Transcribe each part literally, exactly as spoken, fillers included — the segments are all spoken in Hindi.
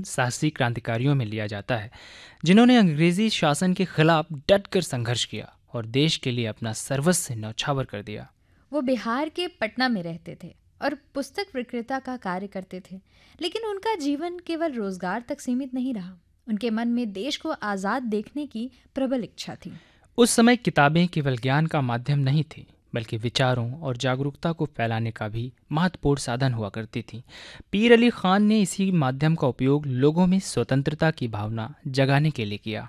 साहसी क्रांतिकारियों में लिया जाता है जिन्होंने अंग्रेजी शासन के खिलाफ डटकर संघर्ष किया और देश के लिए अपना सर्वस्व न्यौछावर कर दिया। वो बिहार के पटना में रहते थे और पुस्तक विक्रेता का कार्य करते थे, लेकिन उनका जीवन केवल रोजगार तक सीमित नहीं रहा। उनके मन में देश को आज़ाद देखने की प्रबल इच्छा थी। उस समय किताबें केवल ज्ञान का माध्यम नहीं थी, बल्कि विचारों और जागरूकता को फैलाने का भी महत्वपूर्ण साधन हुआ करती थी। पीर अली खान ने इसी माध्यम का उपयोग लोगों में स्वतंत्रता की भावना जगाने के लिए किया।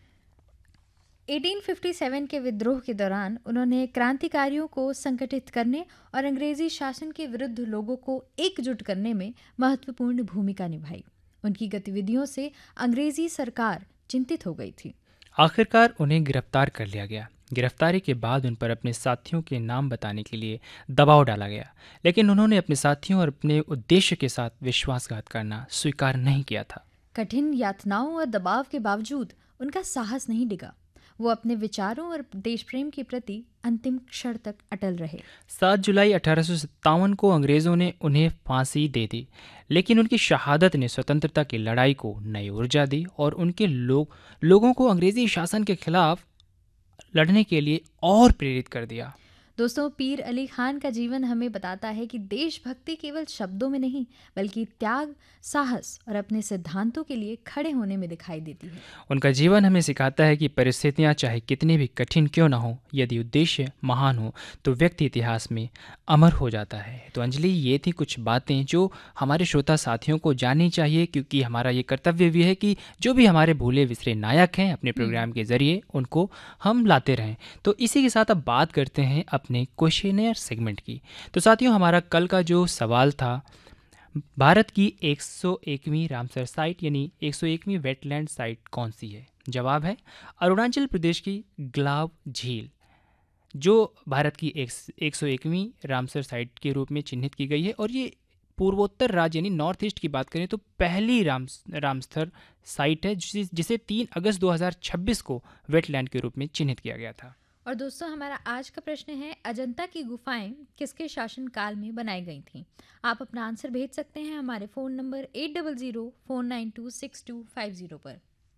अठारह सौ सत्तावन के विद्रोह के दौरान उन्होंने क्रांतिकारियों को संगठित करने और अंग्रेजी शासन के विरुद्ध लोगों को एकजुट करने में महत्वपूर्ण भूमिका निभाई। उनकी गतिविधियों से अंग्रेजी सरकार चिंतित हो गई थी। आखिरकार उन्हें गिरफ्तार कर लिया गया। गिरफ्तारी के बाद उन पर अपने साथियों के नाम बताने के लिए दबाव डाला गया, लेकिन उन्होंने अपने साथियों और अपने उद्देश्य के साथ विश्वासघात करना स्वीकार नहीं किया था। कठिन यातनाओं और दबाव के बावजूद उनका साहस नहीं डिगा। वो अपने विचारों और देश प्रेम के प्रति अंतिम क्षण तक अटल रहे। सात जुलाई अठारह सौ सत्तावन को अंग्रेज़ों ने उन्हें फांसी दे दी, लेकिन उनकी शहादत ने स्वतंत्रता की लड़ाई को नई ऊर्जा दी और उनके लोग लोगों को अंग्रेजी शासन के खिलाफ लड़ने के लिए और प्रेरित कर दिया। दोस्तों, पीर अली खान का जीवन हमें बताता है कि देशभक्ति केवल शब्दों में नहीं, बल्कि त्याग, साहस और अपने सिद्धांतों के लिए खड़े होने में दिखाई देती है। उनका जीवन हमें सिखाता है कि परिस्थितियां चाहे कितनी भी कठिन क्यों ना हो, यदि उद्देश्य महान हो तो व्यक्ति इतिहास में अमर हो जाता है। तो अंजलि, ये थी कुछ बातें जो हमारे श्रोता साथियों को जाननी चाहिए, क्योंकि हमारा ये कर्तव्य भी है कि जो भी हमारे भूले विसरे नायक हैं अपने प्रोग्राम के जरिए उनको हम लाते रहें। तो इसी के साथ अब बात करते हैं अपने क्वेश्चनियर सेगमेंट की। तो साथियों, हमारा कल का जो सवाल था, भारत की एक सौ एकवीं रामसर साइट यानी एक सौ एकवीं वेटलैंड साइट कौन सी है? जवाब है अरुणाचल प्रदेश की ग्लाव झील, जो भारत की एक सौ एकवीं रामसर साइट के रूप में चिन्हित की गई है। और ये पूर्वोत्तर राज्य यानी नॉर्थ ईस्ट की बात करें तो पहली राम रामसर साइट है जिसे जिसे तीन अगस्त दो हज़ार छब्बीस को वेटलैंड के रूप में चिन्हित किया गया था। और दोस्तों, हमारा आज का प्रश्न है, अजंता की गुफाएं किसके शासनकाल में बनाई गई थीं? आप अपना आंसर भेज सकते हैं हमारे phone number eight double zero four nine to six to five zero पर।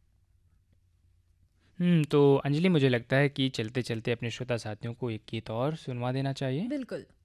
हम्म तो अंजलि, मुझे लगता है कि चलते चलते अपने श्रोता साथियों को एक गीत और सुनवा देना चाहिए। बिल्कुल।